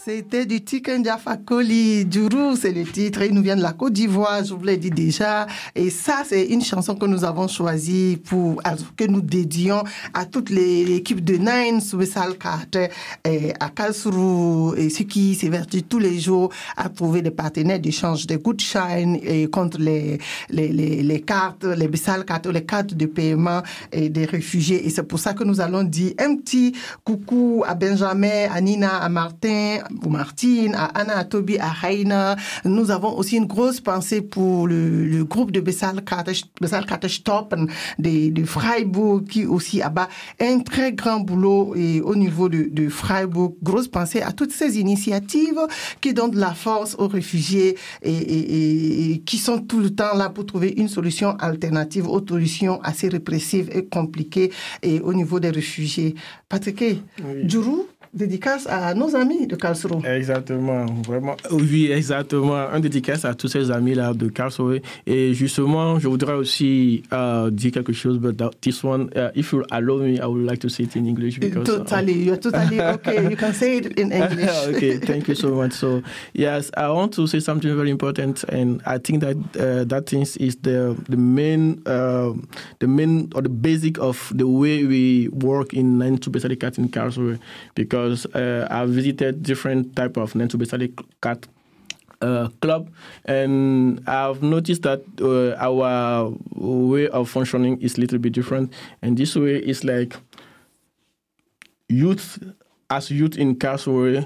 C'était du Tiken Fakoli. Djourou, c'est le titre. Il nous vient de la Côte d'Ivoire, je vous l'ai dit déjà. Et ça, c'est une chanson que nous avons choisie que nous dédions à toute l'équipe de Nine, Soubessal Carter, à Karlsruhe, et ceux qui s'évertuent tous les jours à trouver des partenaires d'échange, des good shine, et contre les cartes, les Bessal Carter, les cartes de paiement et des réfugiés. Et c'est pour ça que nous allons dire un petit coucou à Benjamin, à Nina, à Martin, ou Martine, à Anna, à Toby, à Rainer. Nous avons aussi une grosse pensée pour le groupe de Bessal Carter Stoppen de Freiburg qui aussi abat un très grand boulot et au niveau de Freiburg. Grosse pensée à toutes ces initiatives qui donnent de la force aux réfugiés et qui sont tout le temps là pour trouver une solution alternative aux solutions assez répressives et compliquées et au niveau des réfugiés. Patrick, oui. Djourou, dédicace à nos amis de Karlsruhe. Exactement, vraiment. Oui, exactement. Un dédicace à tous ces amis-là de Karlsruhe. Et justement, je voudrais aussi dire quelque chose, but this one, if you allow me, I would like to say it in English. Because, you're totally okay. You can say it in English. Okay, thank you so much. So, yes, I want to say something very important, and I think that that thing is the main or the basic of the way we work in Nine Soubessal Cat in Karlsruhe, because I've visited different type of Nine Soubessal Cat club, and I've noticed that our way of functioning is a little bit different. And this way is like youth in Karlsruhe,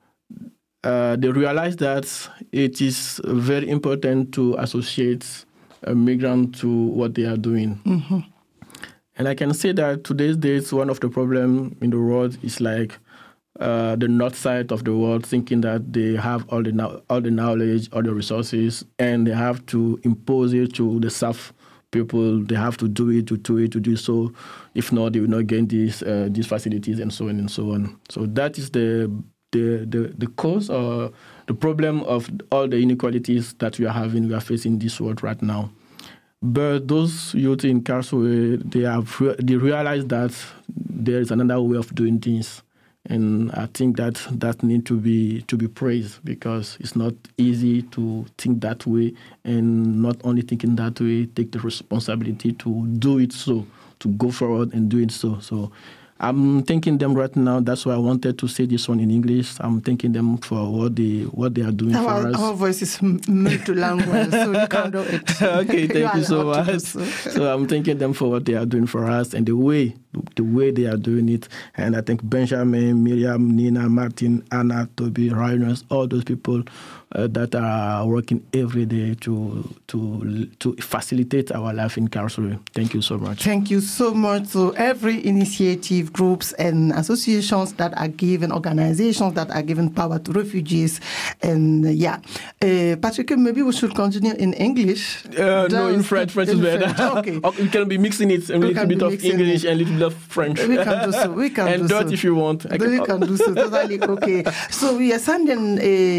they realize that it is very important to associate a migrant to what they are doing. Mm-hmm. And I can say that today's days, one of the problems in the world is like the north side of the world thinking that they have all the knowledge, all the resources, and they have to impose it to the south people. They have to do so. If not, they will not gain these facilities and so on and so on. So that is the cause or the problem of all the inequalities that we are facing in this world right now. But those youth in Karlsruhe, they realize that there is another way of doing things. And I think that need to be praised, because it's not easy to think that way, and not only thinking that way, take the responsibility to do it, so to go forward and do it so. So I'm thanking them right now. That's why I wanted to say this one in English. I'm thanking them for what they are doing for us. Our voice is multilingual, so you can do it. Okay, thank you so much. So I'm thanking them for what they are doing for us and the way they are doing it. And I think Benjamin, Miriam, Nina, Martin, Anna, Toby, Rhiners, all those people that are working every day to facilitate our life in Karlsruhe. Thank you so much. Thank you so much to every initiative, groups and associations that are given, organizations that are given power to refugees. And Patrick, maybe we should continue in English. No, in French. French is better. Okay. We can be mixing it, a little bit of English and a little bit of French. We can do so. And Dutch if you want. We can do so. Totally okay. So we are sending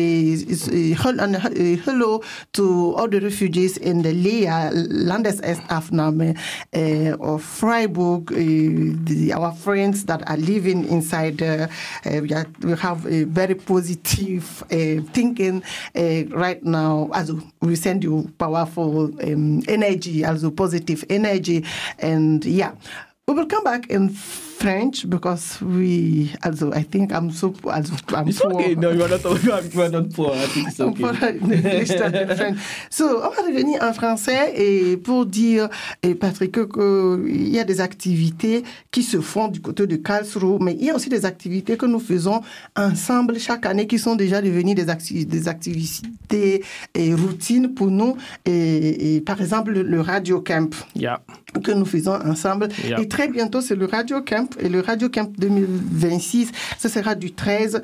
hello to all the refugees in the Lea Landesaufnahme of Freiburg, our friends that are living inside. We have a very positive thinking right now. Also, we send you powerful energy, also positive energy, and we will come back in French because I think I'm it's poor. Okay, no, you are not poor. I think it's okay. So, on va revenir en français et pour dire, Patrick, qu'il y a des activités qui se font du côté de Karlsruhe, mais il y a aussi des activités que nous faisons ensemble chaque année qui sont déjà devenues des activités et routines pour nous. Et par exemple, le Radio Camp que nous faisons ensemble. Et très bientôt, c'est le Radio Camp. Et le Radio Camp 2026, ce sera du 13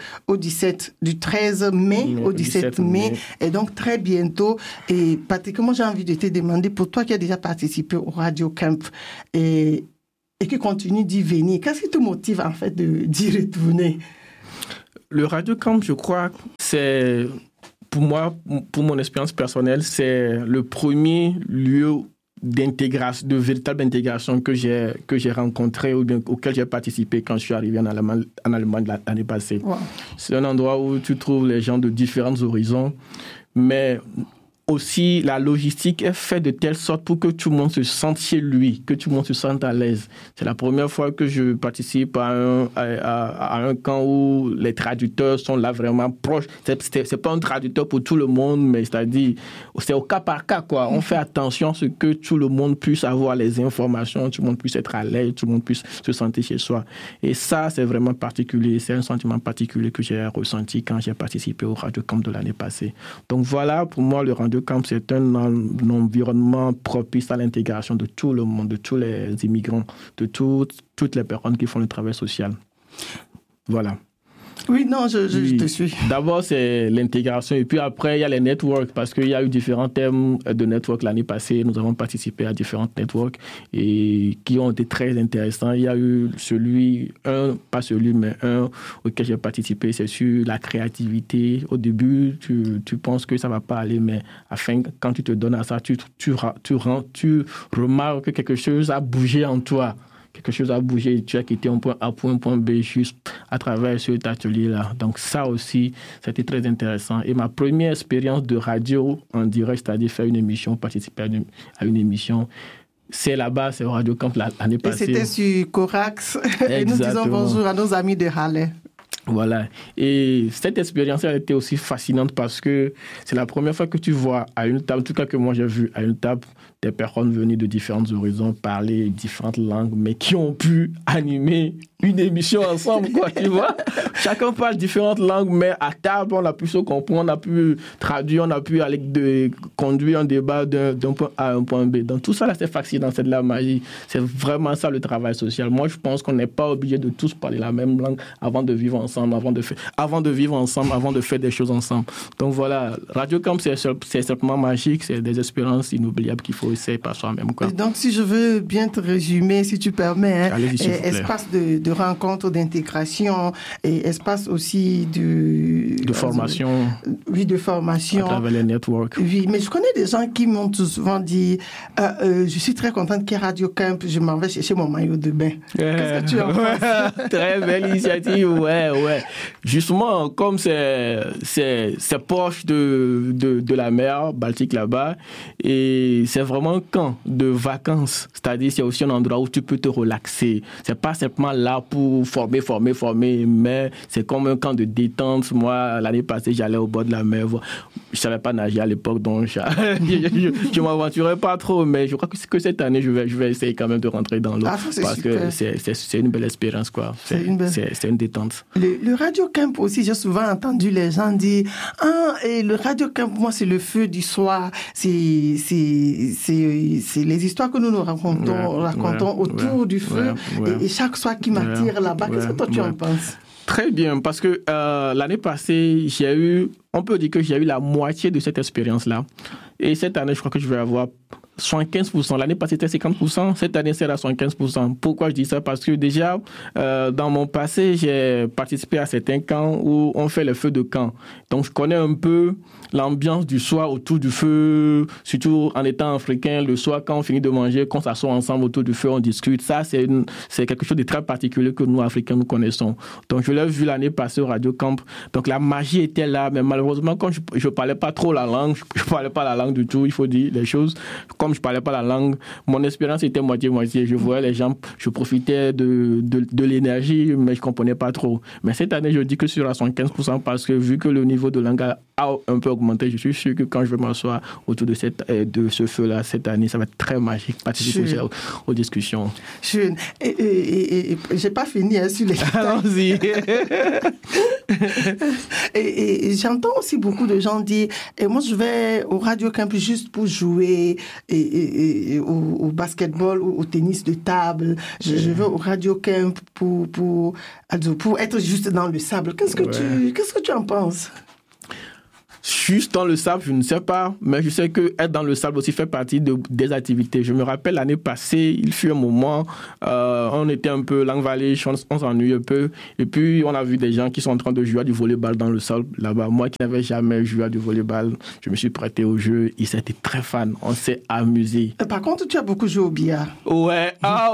mai au 17 mai. Et donc, très bientôt. Et Patrick, moi, j'ai envie de te demander, pour toi qui as déjà participé au Radio Camp et qui continue d'y venir, qu'est-ce qui te motive, en fait, d'y retourner? Le Radio Camp, je crois, c'est, pour moi, pour mon expérience personnelle, c'est le premier lieu de véritable intégration que j'ai rencontré ou bien auquel j'ai participé quand je suis arrivé en Allemagne l'année passée. Wow. C'est un endroit où tu trouves les gens de différents horizons, mais aussi, la logistique est faite de telle sorte pour que tout le monde se sente chez lui, que tout le monde se sente à l'aise. C'est la première fois que je participe à un camp où les traducteurs sont là vraiment proches. C'est pas un traducteur pour tout le monde, mais c'est-à-dire, c'est au cas par cas, quoi. On fait attention à ce que tout le monde puisse avoir les informations, tout le monde puisse être à l'aise, tout le monde puisse se sentir chez soi. Et ça, c'est vraiment particulier. C'est un sentiment particulier que j'ai ressenti quand j'ai participé au Radio Camp de l'année passée. Donc voilà, pour moi, le Radio Camp, c'est un environnement propice à l'intégration de tout le monde, de tous les immigrants, de toutes les personnes qui font le travail social. Voilà. Oui, non, je te suis. D'abord, c'est l'intégration. Et puis après, il y a les networks, parce qu'il y a eu différents thèmes de networks l'année passée. Nous avons participé à différents networks et qui ont été très intéressants. Il y a eu un auquel j'ai participé, c'est sur la créativité. Au début, tu penses que ça ne va pas aller, mais quand tu te donnes à ça, tu remarques que quelque chose a bougé en toi. Quelque chose a bougé, tu as quitté un point A pour un point B juste à travers cet atelier-là. Donc ça aussi, c'était très intéressant. Et ma première expérience de radio en direct, c'est-à-dire faire une émission, participer à une émission, c'est là-bas, c'est au Radio Camp l'année passée. Et c'était sur Corax. Et nous disons bonjour à nos amis de Halle. Voilà. Et cette expérience, elle était aussi fascinante parce que c'est la première fois que tu vois à une table, en tout cas que moi j'ai vu à une table, des personnes venues de différents horizons parler différentes langues, mais qui ont pu animer une émission ensemble, quoi, tu vois. Chacun parle différentes langues, mais à table, on a pu se comprendre, on a pu traduire, on a pu aller conduire un débat d'un point A à un point B. Donc tout ça, là, c'est fascinant, c'est de la magie. C'est vraiment ça le travail social. Moi, je pense qu'on n'est pas obligé de tous parler la même langue avant de vivre ensemble, avant de faire des choses ensemble. Donc voilà, Radio Camp, c'est simplement magique, c'est des expériences inoubliables qu'il faut essayer par soi-même, quoi. Et donc, si je veux bien te résumer, si tu permets, espace de rencontre, d'intégration et espace aussi de formation. Oui, de formation. À travers les networks. Oui, mais je connais des gens qui m'ont souvent dit je suis très contente qu'il y ait Radio Camp, je m'en vais chercher mon maillot de bain. Qu'est-ce que tu en penses? Très belle initiative, ouais. Justement, comme c'est proche de la mer Baltique là-bas, et c'est vraiment un camp de vacances. C'est-à-dire, c'est aussi un endroit où tu peux te relaxer. C'est pas simplement là pour former, mais c'est comme un camp de détente. Moi, l'année passée, j'allais au bord de la mer. Je savais pas nager à l'époque, donc je m'aventurais pas trop, mais je crois que cette année, je vais essayer quand même de rentrer dans l'eau. Parce super. Que c'est une belle expérience, quoi. C'est une détente. Le Radio Camp aussi, j'ai souvent entendu les gens dire et le Radio Camp, moi, c'est le feu du soir. C'est les histoires que nous racontons autour du feu. Et chaque soir qui m'attire là-bas. Qu'est-ce que toi, tu en penses? Très bien, parce que l'année passée, on peut dire que j'ai eu la moitié de cette expérience-là. Et cette année, je crois que je vais avoir 75%. L'année passée, c'était 50%. Cette année, c'est à 75%. Pourquoi je dis ça? Parce que déjà, dans mon passé, j'ai participé à certains camps où on fait le feu de camp. Donc, je connais un peu l'ambiance du soir autour du feu, surtout en étant africain. Le soir, quand on finit de manger, qu'on s'assoit ensemble autour du feu, on discute. Ça, c'est quelque chose de très particulier que nous, Africains, nous connaissons. Donc, je l'ai vu l'année passée au Radio Camp. Donc, la magie était là. Mais malheureusement, quand je parlais pas trop la langue, je parlais pas la langue du tout, il faut dire les choses. Comme je parlais pas la langue, mon expérience était moitié-moitié. Je voyais les gens, je profitais de l'énergie, mais je comprenais pas trop. Mais cette année, je dis que sur à 75% parce que vu que le niveau de langue a un peu augmenté, je suis sûr que quand je vais m'asseoir autour de ce feu-là, cette année, ça va être très magique, participer aux discussions. Et j'ai pas fini sur les détails. Allons-y. et j'entends aussi beaucoup de gens dire moi je vais au Radio Camp juste pour jouer au basketball ou au tennis de table. Je vais au Radio Camp pour être juste dans le sable. Qu'est-ce que tu en penses? juste dans le sable, je ne sais pas, mais je sais que être dans le sable aussi fait partie des activités. Je me rappelle l'année passée, il fut un moment, on était un peu langue vallée, on s'ennuie un peu, et puis on a vu des gens qui sont en train de jouer à du volleyball dans le sable là-bas. Moi qui n'avais jamais joué à du volleyball, je me suis prêté au jeu, ils étaient très fans, on s'est amusé. Par contre, tu as beaucoup joué au billard. Ouais,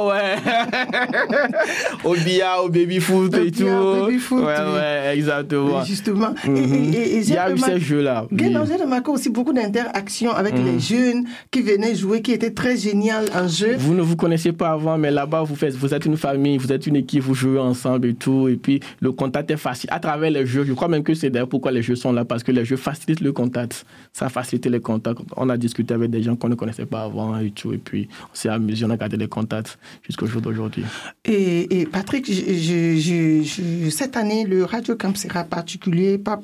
au billard, au baby-foot et tout. Baby-foot, ouais, exactement. Justement. Et il y a eu ces jeux-là. J'ai remarqué aussi beaucoup d'interactions avec les jeunes qui venaient jouer, qui étaient très génial en jeu. Vous ne vous connaissiez pas avant, mais là-bas, vous êtes une famille, vous êtes une équipe, vous jouez ensemble et tout. Et puis, le contact est facile. À travers les jeux, je crois même que c'est d'ailleurs pourquoi les jeux sont là, parce que les jeux facilitent le contact. Ça facilite les contacts. On a discuté avec des gens qu'on ne connaissait pas avant et tout. Et puis, on s'est amusé, on a gardé les contacts jusqu'au jour d'aujourd'hui. Et Patrick, cette année, le Radio Camp sera particulier. Quand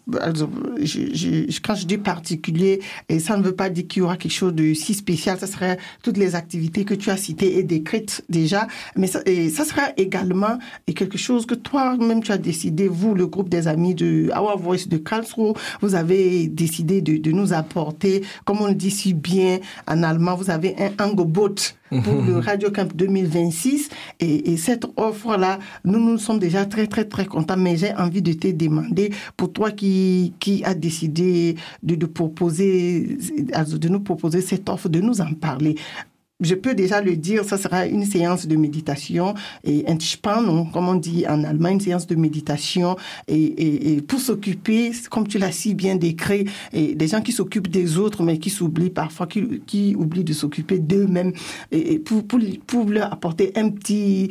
je dis particulier, et ça ne veut pas dire qu'il y aura quelque chose de si spécial. Ça serait toutes les activités que tu as citées et décrites déjà. Mais ça sera également quelque chose que toi-même tu as décidé, vous, le groupe des amis de Our Voice de Karlsruhe, vous avez décidé de nous apporter, comme on le dit si bien en allemand, vous avez un Angebot pour le Radio Camp 2026. Et cette offre-là, nous sommes déjà très, très, très contents. Mais j'ai envie de te demander, pour toi qui a décidé de nous proposer cette offre, de nous en parler. Je peux déjà le dire, ça sera une séance de méditation et Entspannung, comme on dit en allemand, une séance de méditation et pour s'occuper, comme tu l'as si bien décrit, et des gens qui s'occupent des autres mais qui s'oublient parfois, qui oublient de s'occuper d'eux-mêmes et pour leur apporter un petit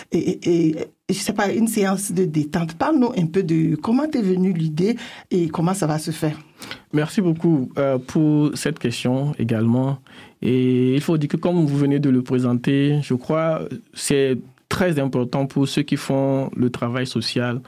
je sais pas, une séance de détente. Parle-nous un peu de comment t'es venue l'idée et comment ça va se faire. Merci beaucoup pour cette question également. Et il faut dire que comme vous venez de le présenter, je crois que c'est très important pour ceux qui font le travail social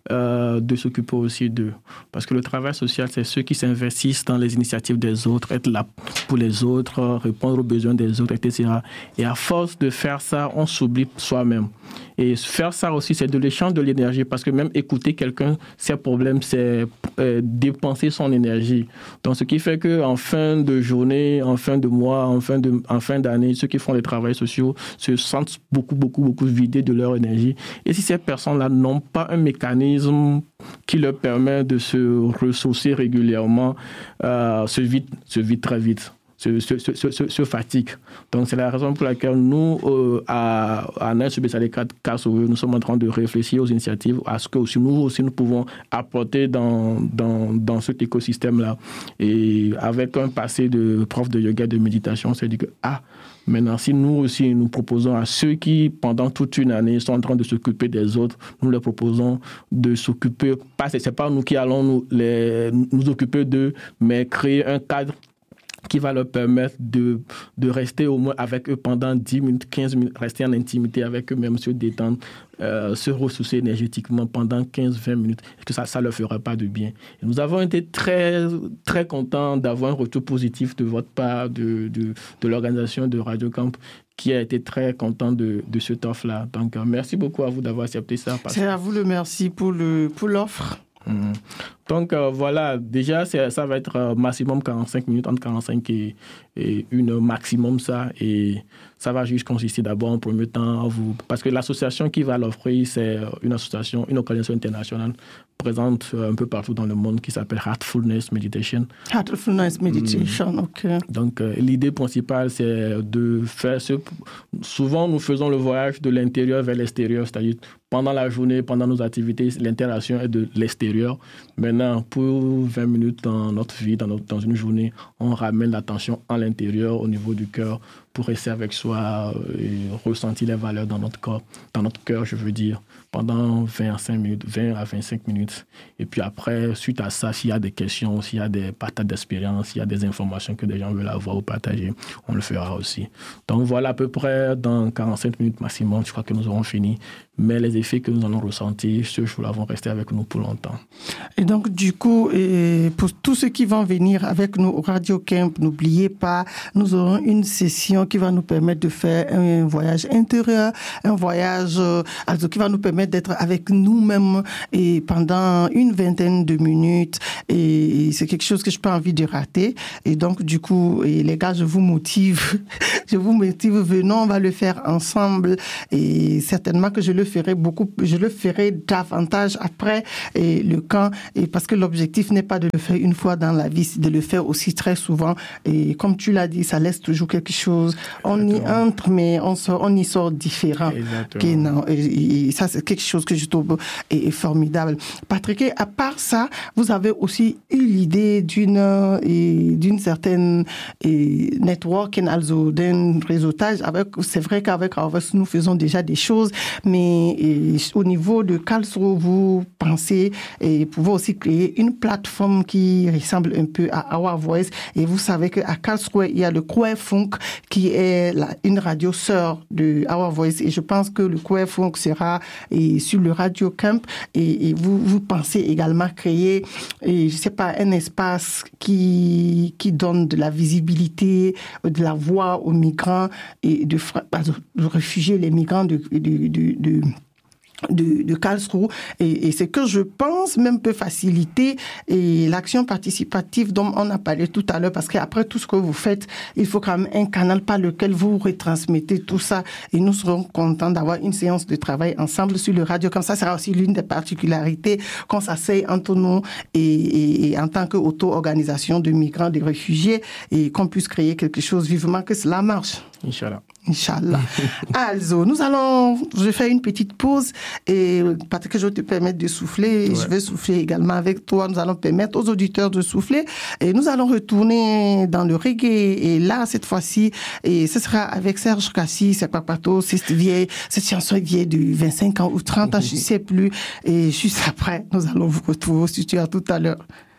de s'occuper aussi d'eux. Parce que le travail social, c'est ceux qui s'investissent dans les initiatives des autres, être là pour les autres, répondre aux besoins des autres, etc. Et à force de faire ça, on s'oublie soi-même. Et faire ça aussi, c'est de l'échange de l'énergie, parce que même écouter quelqu'un, ses problèmes, c'est dépenser son énergie. Donc, ce qui fait qu'en fin de journée, en fin de mois, en fin d'année, ceux qui font les travails sociaux se sentent beaucoup vidés de leur énergie. Et si ces personnes-là n'ont pas un mécanisme qui leur permet de se ressourcer régulièrement, se vident très vite. Se fatigue. Donc, c'est la raison pour laquelle nous, à Nelsubesale Karlsruhe, nous sommes en train de réfléchir aux initiatives, à ce que nous pouvons apporter dans cet écosystème-là. Et avec un passé de prof de yoga et de méditation, on s'est dit que, maintenant, si nous aussi, nous proposons à ceux qui, pendant toute une année, sont en train de s'occuper des autres, nous leur proposons de s'occuper, c'est pas nous qui allons nous occuper d'eux, mais créer un cadre qui va leur permettre de rester au moins avec eux pendant 10 minutes, 15 minutes, rester en intimité avec eux-mêmes, se détendre, se ressourcer énergétiquement pendant 15-20 minutes, et que ça leur fera pas de bien. Et nous avons été très, très contents d'avoir un retour positif de votre part, de l'organisation de Radio Camp, qui a été très content de cette offre-là. Donc, merci beaucoup à vous d'avoir accepté ça. C'est à vous le merci pour l'offre. Donc voilà, déjà ça va être maximum 45 minutes, entre 45 et une heure maximum ça, et ça va juste consister d'abord en premier temps parce que l'association qui va l'offrir, c'est une organisation internationale présente un peu partout dans le monde qui s'appelle Heartfulness Meditation. Heartfulness Meditation, ok. Donc l'idée principale, c'est de faire souvent nous faisons le voyage de l'intérieur vers l'extérieur, c'est-à-dire pendant la journée, pendant nos activités, l'interaction est de l'extérieur. Maintenant, pour 20 minutes dans notre vie, dans une journée, on ramène l'attention à l'intérieur, au niveau du cœur, pour rester avec soi et ressentir les valeurs dans notre corps, dans notre cœur, je veux dire, pendant 20 à 25 minutes. Et puis après, suite à ça, s'il y a des questions, s'il y a des partages d'expérience, s'il y a des informations que des gens veulent avoir ou partager, on le fera aussi. Donc voilà, à peu près dans 45 minutes maximum, je crois que nous aurons fini. Mais les effets que nous allons ressentir, ceux-là vont rester avec nous pour longtemps. Et donc, du coup, pour tous ceux qui vont venir avec nous au Radio Camp, n'oubliez pas, nous aurons une session qui va nous permettre de faire un voyage intérieur, un voyage qui va nous permettre d'être avec nous-mêmes et pendant une vingtaine de minutes. Et c'est quelque chose que je n'ai pas envie de rater. Et donc, du coup, les gars, je vous motive. Venons, on va le faire ensemble. Et certainement que je le ferai davantage après le camp. Et parce que l'objectif n'est pas de le faire une fois dans la vie, c'est de le faire aussi très souvent. Et comme tu l'as dit, ça laisse toujours quelque chose. On y entre, mais on y sort différent. Et ça, c'est quelque chose que je trouve est formidable. Patrick, à part ça, vous avez aussi eu l'idée d'une certaine networking, also d'un réseautage. C'est vrai qu'avec Harvest, nous faisons déjà des choses, mais au niveau de Karlsruhe, vous pensez pouvoir aussi créer une plateforme qui ressemble un peu à Our Voice. Et vous savez qu'à Karlsruhe, il y a le Queerfunk qui est une radio sœur de Our Voice. Et je pense que le Queerfunk sera sur le Radio Camp. Et vous pensez également créer, je sais pas, un espace qui donne de la visibilité, de la voix aux migrants et de réfugier les migrants de Karlsruhe, et c'est que je pense même peut faciliter l'action participative dont on a parlé tout à l'heure, parce qu'après tout ce que vous faites, il faut quand même un canal par lequel vous retransmettez tout ça, et nous serons contents d'avoir une séance de travail ensemble sur le radio. Comme ça sera aussi l'une des particularités qu'on s'asseye entre nous et en tant qu'auto-organisation de migrants, de réfugiés, et qu'on puisse créer quelque chose vivement que cela marche. Inch'Allah. Also, je fais une petite pause et parce que je vais te permettre de souffler, je vais souffler également avec toi. Nous allons permettre aux auditeurs de souffler et nous allons retourner dans le reggae. Et là, cette fois-ci, et ce sera avec Serge Cassis, c'est Papato, cette chanson vieille de 25 ans ou 30 ans, je ne sais plus. Et juste après, nous allons vous retrouver au studio. À tout à l'heure.